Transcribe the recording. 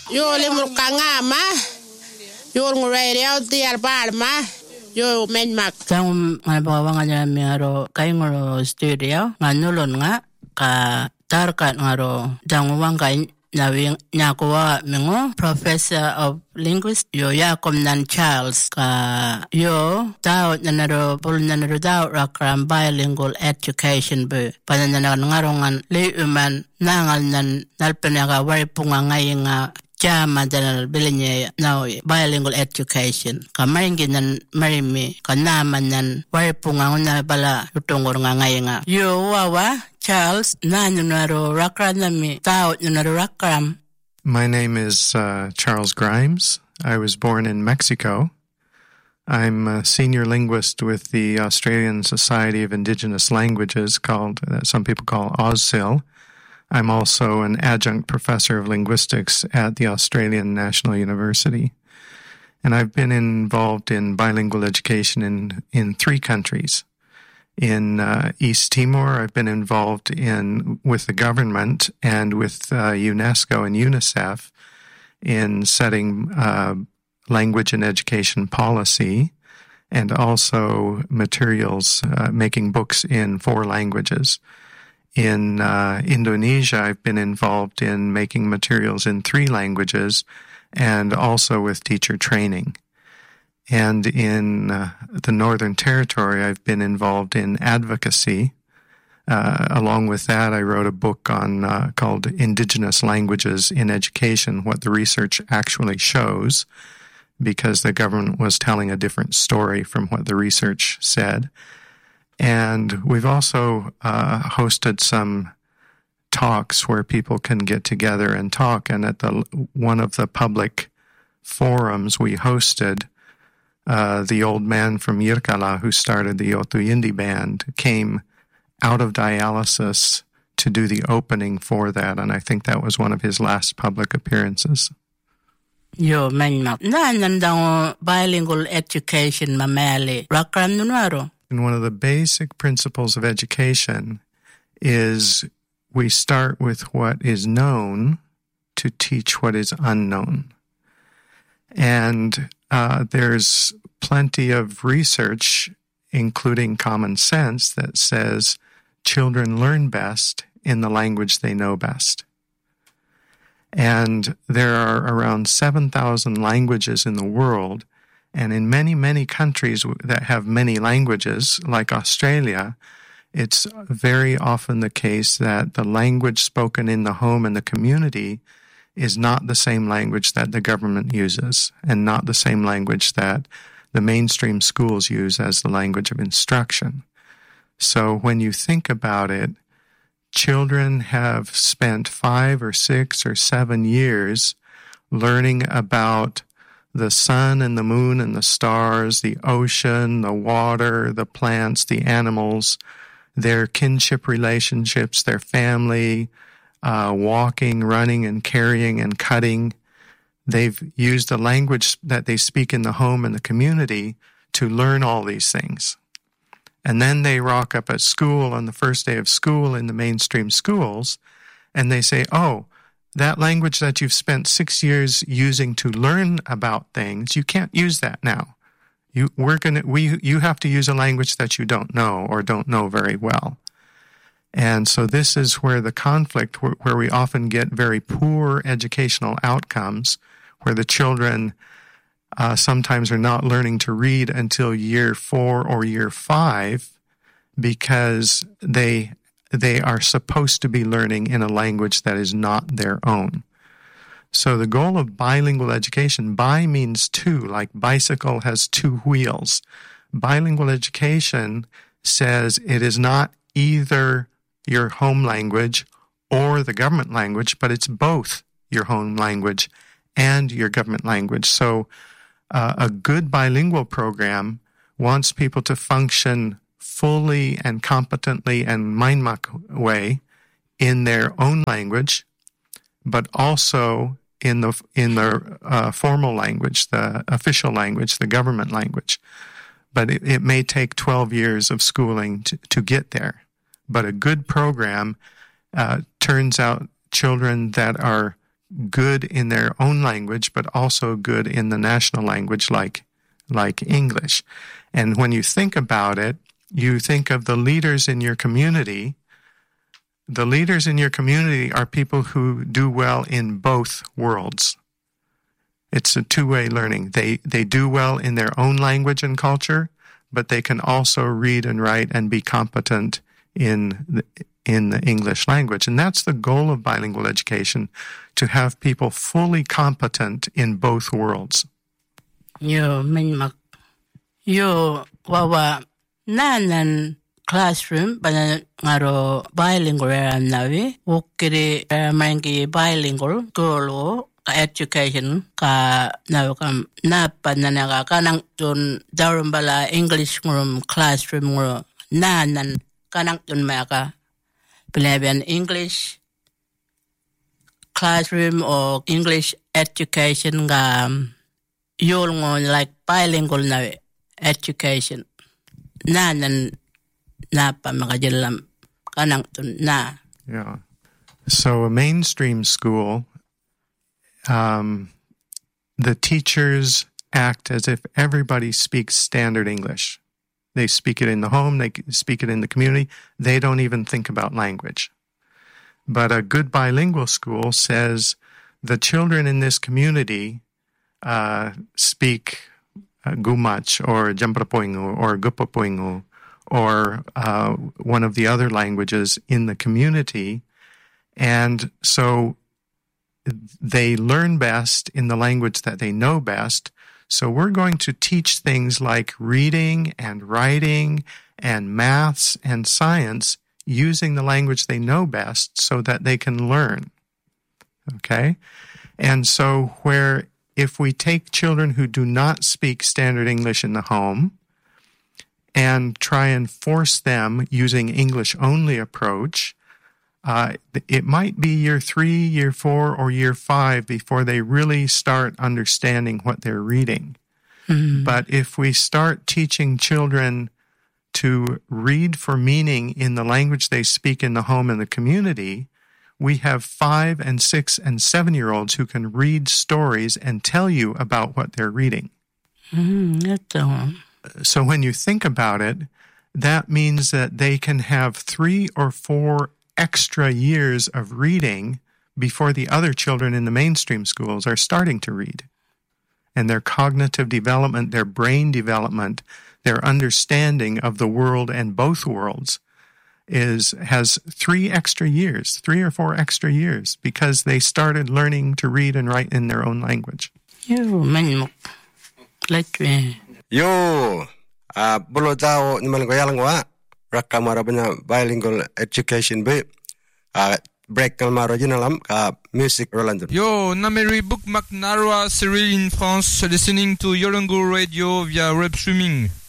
Yo limur kangama. Yo ngurere out there barma. Yo menmak. Tang ngabawang nga miyaro kay ngoro studio nganulon nga ka tarkat ngaro dangwang kay Nawing Nyakuwa Mingo, Professor of Linguistics, yo Yakom Nan Charles, yo tao nanaro pul nanaro tao rakram bilingual education bu pananaran ngarongan leuman nangal nan nalpenaga waripunga ngayinga Jama danal bilinye now bilingual education. Kamaringi nan marimi kanaman nan waripunga una bala utongor nga ngayinga. Yo wawa Charles nanunaro rakranami tao nunaro rakram. My name is Charles Grimes. I was born in Mexico. I'm a senior linguist with the Australian Society of Indigenous Languages, called some people call AUSSIL. I'm also an adjunct professor of linguistics at the Australian National University. And I've been involved in bilingual education in 3 countries. In East Timor, I've been involved with the government and with UNESCO and UNICEF in setting language and education policy, and also materials, making books in 4 languages. In Indonesia, I've been involved in making materials in 3 languages and also with teacher training. And in the Northern Territory, I've been involved in advocacy. Along with that, I wrote a book called Indigenous Languages in Education, what the research actually shows, because the government was telling a different story from what the research said. And we've also hosted some talks where people can get together and talk. And at one of the public forums we hosted, the old man from Yirrkala who started the Otu Yindi Band came out of dialysis to do the opening for that. And I think that was one of his last public appearances. Yo, manmak. Nanandang bilingual education mamali. Rakram nunaro. And one of the basic principles of education is we start with what is known to teach what is unknown. And there's plenty of research, including common sense, that says children learn best in the language they know best. And there are around 7,000 languages in the world. And in many, many countries that have many languages, like Australia, it's very often the case that the language spoken in the home and the community is not the same language that the government uses, and not the same language that the mainstream schools use as the language of instruction. So when you think about it, children have spent 5 or 6 or 7 years learning about the sun and the moon and the stars, the ocean, the water, the plants, the animals, their kinship relationships, their family, walking, running, and carrying and cutting. They've used the language that they speak in the home and the community to learn all these things. And then they rock up at school on the first day of school in the mainstream schools, and they say, oh, that language that you've spent 6 years using to learn about things, you can't use that now. You have to use a language that you don't know or don't know very well. And so this is where the conflict, where we often get very poor educational outcomes, where the children sometimes are not learning to read until year 4 or year 5 because they are supposed to be learning in a language that is not their own. So the goal of bilingual education, bi means 2, like bicycle has 2 wheels. Bilingual education says it is not either your home language or the government language, but it's both your home language and your government language. So a good bilingual program wants people to function fully and competently and mindmak way in their own language, but also in the formal language, the official language, the government language. But it may take 12 years of schooling to get there. But a good program turns out children that are good in their own language, but also good in the national language like English. And when you think about it, you think of the leaders in your community. The leaders in your community are people who do well in both worlds. It's a two-way learning. They do well in their own language and culture, but they can also read and write and be competent in the English language. And that's the goal of bilingual education, to have people fully competent in both worlds. Yo wawa nanan classroom bana ngaro bilingual nawi ukiri mangi bilingual golo education ka nawakam napananaga kanang tun darumbala English room classroom ro nanan kanang tun maka Pelabian English classroom or English education ga yolngon like bilingual nawi education nanan napa makajelam kanang tun na. Yeah. So a mainstream school, the teachers act as if everybody speaks standard English. They speak it in the home, they speak it in the community. They don't even think about language. But a good bilingual school says the children in this community speak Gumach or Jamprapoingu or Gupapoingu or one of the other languages in the community. And so they learn best in the language that they know best. So we're going to teach things like reading and writing and maths and science using the language they know best so that they can learn. Okay? And so if we take children who do not speak standard English in the home and try and force them using English-only approach, it might be year 3, year 4, or year 5 before they really start understanding what they're reading. Mm-hmm. But if we start teaching children to read for meaning in the language they speak in the home and the community, we have 5 and 6 and 7-year-olds who can read stories and tell you about what they're reading. Mm-hmm. So when you think about it, that means that they can have 3 or 4 extra years of reading before the other children in the mainstream schools are starting to read. And their cognitive development, their brain development, their understanding of the world and both worlds has 3 extra years, 3 or 4 extra years, because they started learning to read and write in their own language. Bolo tao naman ko yalang wa rakamara banya bilingual education be break kalmaro jinalam ka music Rolando. Yo, Nameri Bookmark Narwa Cyril in France, listening to Yolango Radio via web streaming.